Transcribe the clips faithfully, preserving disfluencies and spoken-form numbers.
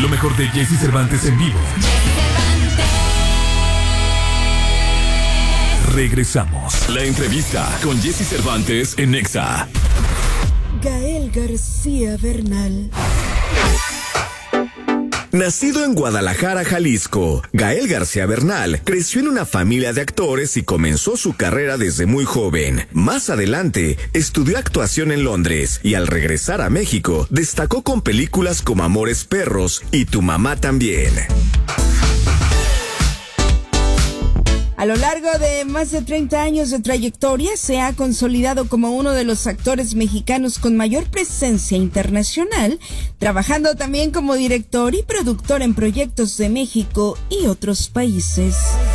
Lo mejor de Jesse Cervantes en vivo. Regresamos. La entrevista con Jesse Cervantes en Nexa. Gael García Bernal. Nacido en Guadalajara, Jalisco, Gael García Bernal creció en una familia de actores y comenzó su carrera desde muy joven. Más adelante, estudió actuación en Londres y al regresar a México, destacó con películas como Amores Perros y Tu Mamá También. A lo largo de más de treinta años de trayectoria, se ha consolidado como uno de los actores mexicanos con mayor presencia internacional, trabajando también como director y productor en proyectos de México y otros países.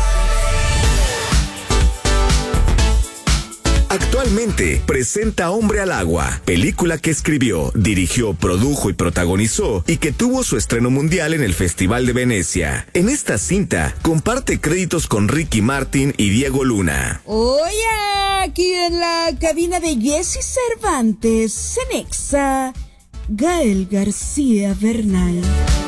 Actualmente presenta Hombre al Agua, película que escribió, dirigió, produjo y protagonizó y que tuvo su estreno mundial en el Festival de Venecia. En esta cinta comparte créditos con Ricky Martin y Diego Luna. Oye, aquí en la cabina de Jesse Cervantes, en Nexa, Gael García Bernal.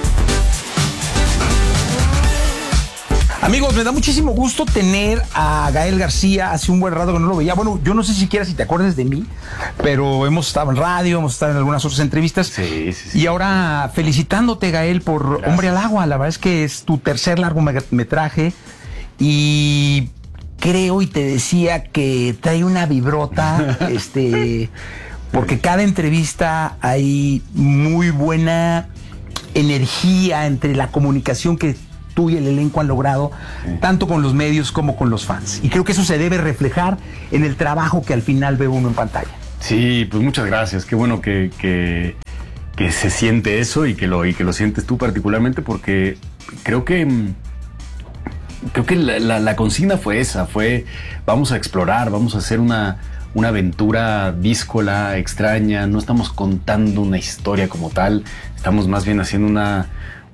Amigos, me da muchísimo gusto tener a Gael García. Hace un buen rato que no lo veía. Bueno, yo no sé siquiera si te acuerdas de mí, pero hemos estado en radio, hemos estado en algunas otras entrevistas. Sí, sí, sí. Y ahora felicitándote, Gael, por Gracias. Hombre al Agua. La verdad es que es tu tercer largometraje y creo y te decía que trae una vibrota, este, porque cada entrevista hay muy buena energía entre la comunicación que tú y el elenco han logrado, sí, tanto con los medios como con los fans. Y creo que eso se debe reflejar en el trabajo que al final ve uno en pantalla. Sí, pues muchas gracias. Qué bueno que, que, que se siente eso y que, lo, y que lo sientes tú particularmente, porque creo que, creo que la, la, la consigna fue esa, fue vamos a explorar, vamos a hacer una, una aventura díscola, extraña. No estamos contando una historia como tal, estamos más bien haciendo una...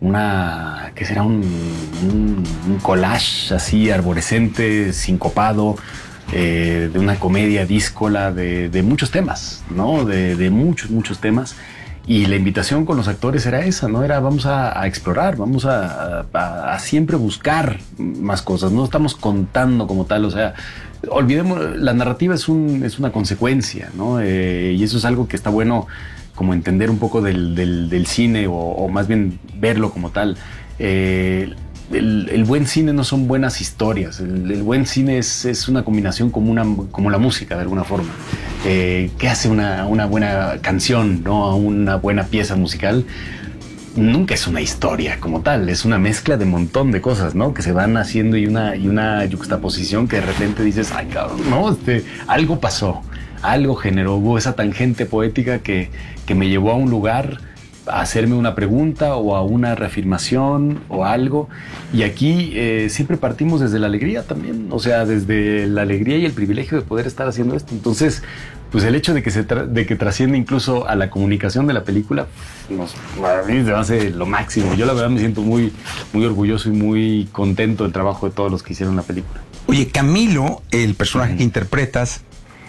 una, ¿qué será? Un, un, un collage así arborescente, sincopado, eh, de una comedia díscola de, de muchos temas, ¿no? De, de muchos, muchos temas. Y la invitación con los actores era esa, ¿no? Era vamos a, a explorar, vamos a, a, a siempre buscar más cosas. No estamos contando como tal, o sea, olvidemos, la narrativa es, un, es una consecuencia, ¿no? Eh, y eso es algo que está bueno como entender un poco del, del, del cine o, o más bien verlo como tal. Eh, el, el buen cine no son buenas historias, el, el buen cine es, es una combinación como, una, como la música de alguna forma. Eh, ¿Qué hace una, una buena canción, ¿no? Una buena pieza musical? Nunca es una historia como tal, es una mezcla de un montón de cosas, ¿no? Que se van haciendo y una, y una yuxtaposición que de repente dices, ay cabrón, no, este, algo pasó. Algo generó, hubo esa tangente poética que, que me llevó a un lugar a hacerme una pregunta o a una reafirmación o algo. Y aquí eh, siempre partimos desde la alegría también, o sea, desde la alegría y el privilegio de poder estar haciendo esto. Entonces, pues el hecho de que, se tra- de que trasciende incluso a la comunicación de la película, nos, para mí se hace lo máximo. Yo la verdad me siento muy, muy orgulloso y muy contento del trabajo de todos los que hicieron la película. Oye, Camilo, el personaje uh-huh. que interpretas,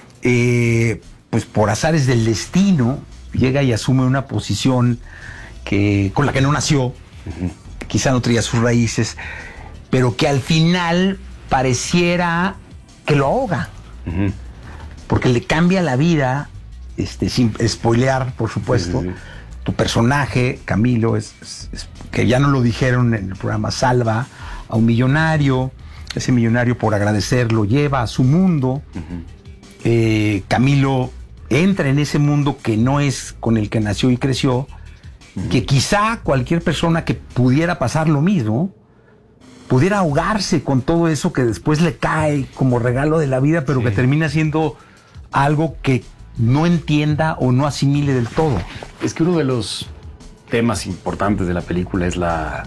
Eh, pues por azares del destino llega y asume una posición que, con la que no nació, uh-huh. quizá no traía sus raíces, pero que al final pareciera que lo ahoga, uh-huh. porque le cambia la vida, este, sin spoilear, por supuesto. Uh-huh. Tu personaje, Camilo, es, es, es, que ya no lo dijeron en el programa, salva a un millonario. Ese millonario, por agradecerlo, lleva a su mundo. Uh-huh. Eh, Camilo entra en ese mundo que no es con el que nació y creció, uh-huh. que quizá cualquier persona que pudiera pasar lo mismo, pudiera ahogarse con todo eso que después le cae como regalo de la vida, pero sí. que termina siendo algo que no entienda o no asimile del todo. Es que uno de los temas importantes de la película es la,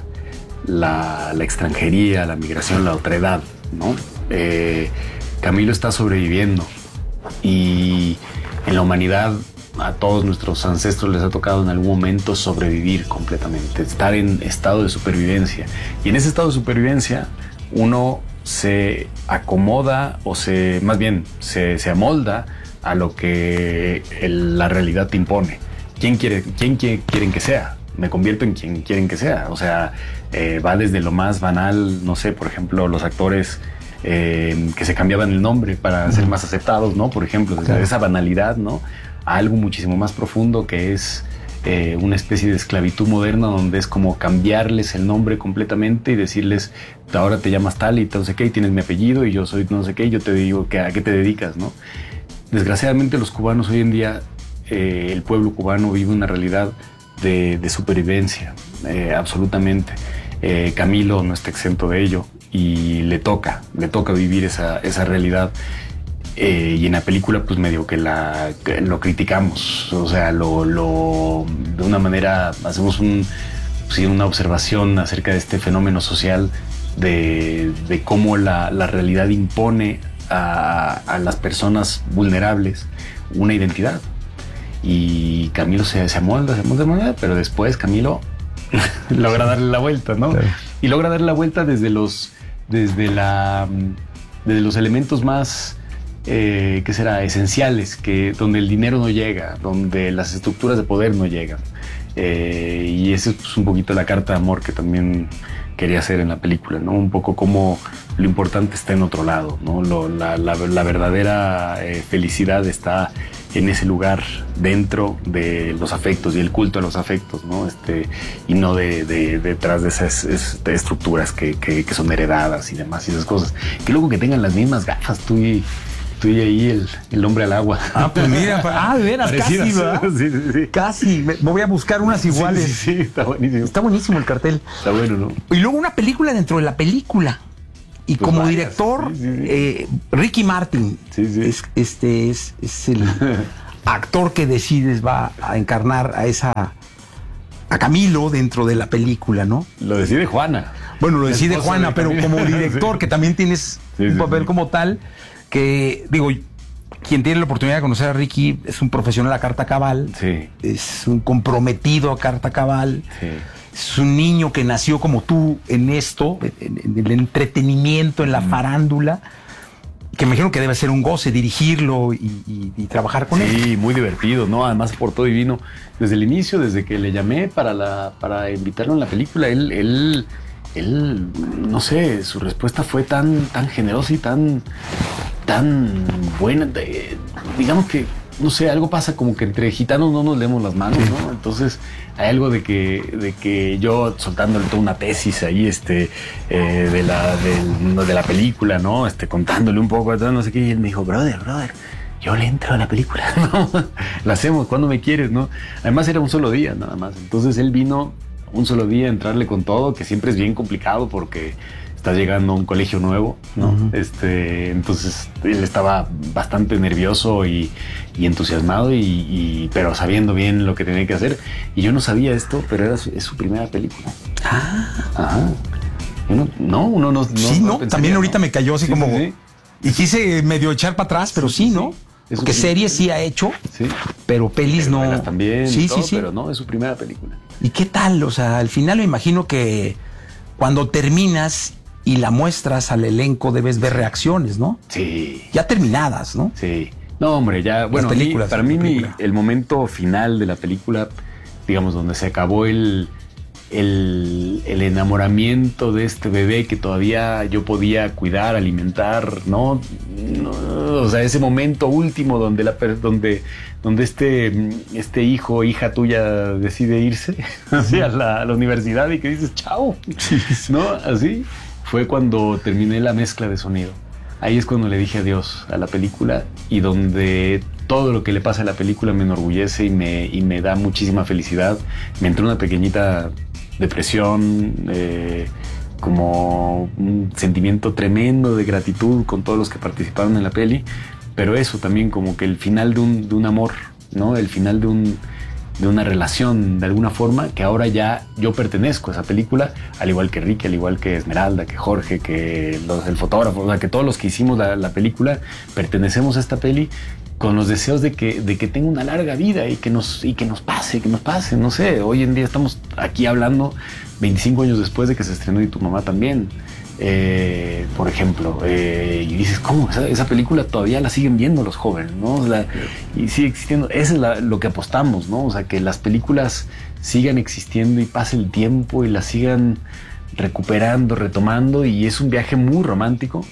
la, la extranjería, la migración, la otredad, ¿no? Eh, Camilo está sobreviviendo. Y en la humanidad a todos nuestros ancestros les ha tocado en algún momento sobrevivir completamente, estar en estado de supervivencia. Y en ese estado de supervivencia uno se acomoda o se, más bien, se, se amolda a lo que el, la realidad te impone. ¿Quién, quiere, quién quiere, quieren que sea? me convierto en quien quieren que sea. O sea, eh, va desde lo más banal, no sé, por ejemplo, los actores eh, que se cambiaban el nombre para ser más aceptados, ¿no? Por ejemplo, desde Claro. esa banalidad, ¿no? A algo muchísimo más profundo que es eh, una especie de esclavitud moderna donde es como cambiarles el nombre completamente y decirles, ahora te llamas tal y no sé qué, y tienes mi apellido y yo soy no sé qué, y yo te digo que a qué te dedicas, ¿no? Desgraciadamente los cubanos hoy en día, eh, el pueblo cubano vive una realidad de, de supervivencia, eh, absolutamente. Eh, Camilo no está exento de ello y le toca, le toca vivir esa, esa realidad. Eh, y en la película pues medio que, la, que lo criticamos, o sea, lo, lo, de una manera hacemos un, sí, una observación acerca de este fenómeno social de, de cómo la, la realidad impone a, a las personas vulnerables una identidad. Y Camilo se, se amolda, se amolda, se amolda, pero después Camilo logra darle la vuelta, ¿no? Claro. Y logra darle la vuelta desde los, desde la, desde los elementos más, eh, ¿qué será? Esenciales, que, donde el dinero no llega, donde las estructuras de poder no llegan. Eh, y esa es pues, un poquito la carta de amor que también quería hacer en la película, ¿no? Un poco como lo importante está en otro lado, ¿no? Lo, la, la, la verdadera eh, felicidad está en ese lugar dentro de los afectos y el culto a los afectos, ¿no? Este, y no de, de, detrás de esas es, de estructuras que, que, que son heredadas y demás y esas cosas. Que luego que tengan las mismas gafas, tú y, tú y ahí el, el hombre al agua. Ah, pues mira, ah, de veras, Parecidas. casi, ¿verdad? Sí, sí, sí. Casi. Me, me voy a buscar unas iguales. Sí, sí, sí, está buenísimo. Está buenísimo el cartel. Está bueno, ¿no? Y luego una película dentro de la película. Y Pues como varias, director, sí, sí, sí. eh, Ricky Martin. Sí, sí. Es, este es, es el actor que decides va a encarnar a esa a Camilo dentro de la película, ¿no? Lo decide Juana. Bueno, lo La decide esposa Juana, de pero Camilo. como director, Sí. que también tienes Sí, un sí, papel sí. como tal, que digo, quien tiene la oportunidad de conocer a Ricky es un profesional a carta cabal, Sí, es un comprometido a carta cabal, sí. es un niño que nació como tú en esto, en, en el entretenimiento, en la farándula, que me imagino que debe ser un goce dirigirlo y, y- y trabajar con él. Sí, muy divertido, ¿no? Además aportó divino. Desde el inicio, desde que le llamé para, la, para invitarlo en la película, él, él, él, no sé, su respuesta fue tan, tan generosa y tan, tan buena. De- digamos que, no sé, algo pasa como que entre gitanos no nos leemos las manos, ¿no? Entonces hay algo de que, de que yo soltándole toda una tesis ahí, este, eh, de la, del- de la película, ¿no? Este, contándole un poco, no sé qué, y él me dijo, brother, brother, yo le entro a la película, ¿no? La hacemos cuando me quieres, ¿no? Además era un solo día, nada más. Entonces él vino un solo día a entrarle con todo, que siempre es bien complicado porque estás llegando a un colegio nuevo, ¿no? Ujú. Este, entonces él estaba bastante nervioso y, y entusiasmado, y, y- pero sabiendo bien lo que tenía que hacer. Y yo no sabía esto, pero era su, es su primera película. Ah, Ajá. Uno, no, uno no. sí, ¿no? pensaría, También ahorita ¿no? me cayó así Sí, como... sí, Y quise medio echar para atrás, pero sí, Sí, sí, ¿no? sí. Es Porque su- series sí ha hecho, sí. pero pelis no. Telenovelas también, Sí, y todo, sí, sí. pero no, es su primera película. ¿Y qué tal? O sea, al final me imagino que cuando terminas y la muestras al elenco debes ver reacciones, ¿no? Sí. Ya terminadas, ¿no? Sí. No, hombre, ya, bueno, a mí- películas, para la mí mi- película. el momento final de la película, digamos, donde se acabó el, el, el enamoramiento de este bebé que todavía yo podía cuidar, alimentar, ¿no? No, o sea, ese momento último donde, la, per- donde, donde este, este hijo o hija tuya decide irse hacia la, a la universidad y que dices, chao, ¿no? Así fue cuando terminé la mezcla de sonido. Ahí es cuando le dije adiós a la película, y donde todo lo que le pasa a la película me enorgullece y me, y me da muchísima felicidad. Me entró una pequeñita depresión, eh, como un sentimiento tremendo de gratitud con todos los que participaron en la peli, pero eso también como que el final de un, de un amor, ¿no? El final de un... de una relación de alguna forma, que ahora ya yo pertenezco a esa película, al igual que Ricky, al igual que Esmeralda, que Jorge, que los, el fotógrafo, o sea, que todos los que hicimos la, la película pertenecemos a esta peli con los deseos de que, de que tenga una larga vida y que nos, y que nos pase, que nos pase, no sé, hoy en día estamos aquí hablando veinticinco años después de que se estrenó Y tu mamá también. Eh, por ejemplo, eh, y dices, ¿cómo? Esa, esa película todavía la siguen viendo los jóvenes, ¿no? O sea, y sigue existiendo. Eso es la, lo que apostamos, ¿no? O sea, que las películas sigan existiendo y pase el tiempo y las sigan recuperando, retomando, y es un viaje muy romántico,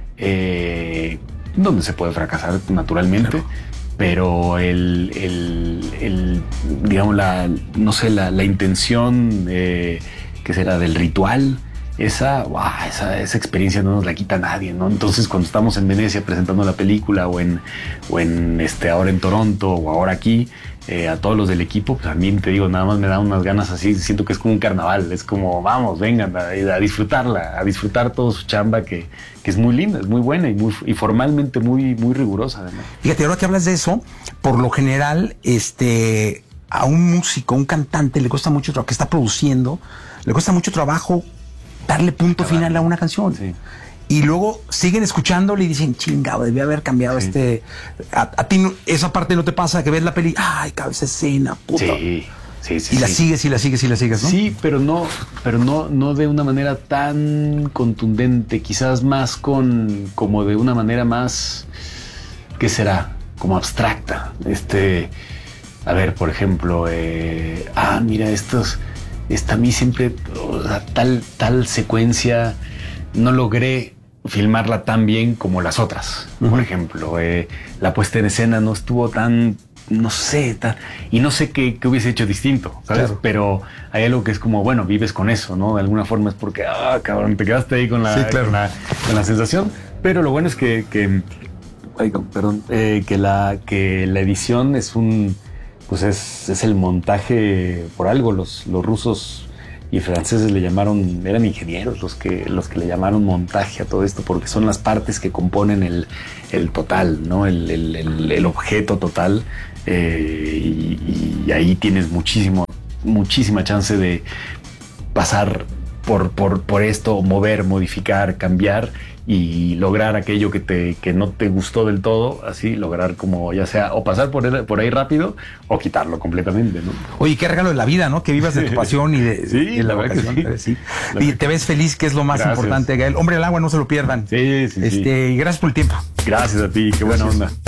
eh, donde se puede fracasar naturalmente, claro. Pero el, el, el digamos, la, no sé, la, la intención, eh, que será del ritual, esa, wow, esa, esa experiencia no nos la quita nadie, ¿no? Entonces, cuando estamos en Venecia presentando la película, o en, o en este, ahora en Toronto, o ahora aquí, eh, a todos los del equipo, pues a mí, te digo, nada más me da unas ganas así, siento que es como un carnaval, es como, vamos, vengan a, a disfrutarla, a disfrutar todo su chamba, que, que es muy linda, es muy buena y, muy, y formalmente muy, muy rigurosa, además. Fíjate, ahora que hablas de eso, por lo general, este, a un músico, a un cantante, le cuesta mucho trabajo, que está produciendo, le cuesta mucho trabajo darle punto Acabar. final a una canción. Sí. Y luego siguen escuchándole y dicen, chingado, debía haber cambiado sí. este... A, a ti esa parte no te pasa, que ves la peli, ay, cabe esa escena, puta. Sí, sí, sí. Y sí. la sigues y la sigues y la sigues, ¿no? Sí, pero no, pero no, no de una manera tan contundente, quizás más con, como de una manera más, ¿qué será? Como abstracta. Este, a ver, por ejemplo, eh, ah, mira, estos... Esta a mí siempre, o sea, tal, tal secuencia no logré filmarla tan bien como las otras. Uh-huh. Por ejemplo, eh, la puesta en escena no estuvo tan, no sé, tan, y no sé qué, qué hubiese hecho distinto, ¿sabes? Claro. Pero hay algo que es como, bueno, vives con eso, ¿no? De alguna forma es porque, ah, cabrón, te quedaste ahí con la, sí, claro. con la, con la sensación. Pero lo bueno es que, que ay, perdón, eh, que la, que la edición es un... Pues es, es el montaje por algo. Los, los rusos y franceses le llamaron, eran ingenieros los que, los que le llamaron montaje a todo esto, porque son las partes que componen el, el total, ¿no? El, el, el, el objeto total. Eh, y, y ahí tienes muchísimo, muchísima chance de pasar por, por, por esto, mover, modificar, cambiar y lograr aquello que te que no te gustó del todo, así lograr como ya sea o pasar por, el, por ahí rápido o quitarlo completamente, ¿no? Oye, qué regalo de la vida, ¿no? Que vivas de tu pasión y de, sí, de la, la vocación. que sí. Sí. Y te ves feliz, que es lo más Gracias. importante, Gael. Hombre al agua, no se lo pierdan. Sí, sí, este, sí. Y gracias por el tiempo. Gracias a ti, qué buena Gracias. onda.